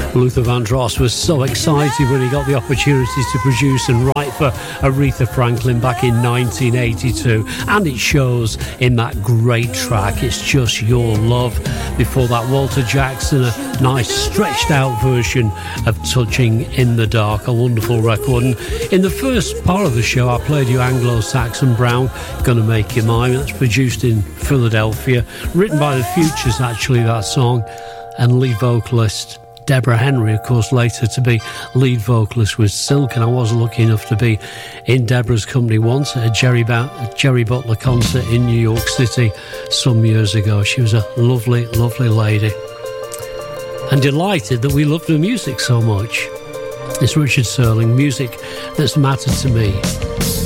Luther Vandross was so excited when he got the opportunity to produce and write for Aretha Franklin back in 1982, and it shows in that great track, It's Just Your Love. Before that, Walter Jackson, a nice stretched out version of Touching in the Dark, a wonderful record. And in the first part of the show, I played you Anglo-Saxon Brown, Gonna Make You Mine. That's produced in Philadelphia, written by the Futures, actually, that song, and lead vocalist Deborah Henry, of course, later to be lead vocalist with Silk. And I was lucky enough to be in Deborah's company once at a Jerry Butler concert in New York City some years ago. She was a lovely, lovely lady, and delighted that we loved her music so much. It's Richard Serling, music that's mattered to me.